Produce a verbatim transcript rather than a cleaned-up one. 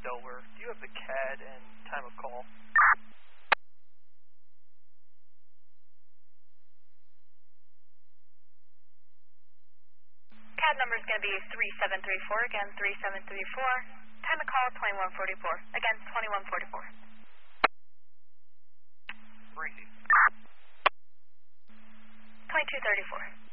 Delaware. Do you have the C A D and time of call? C A D number is going to be three seven three four, again three seven three four. Time of call twenty-one forty-four, again twenty-one forty-four. Breezy. twenty-two thirty-four.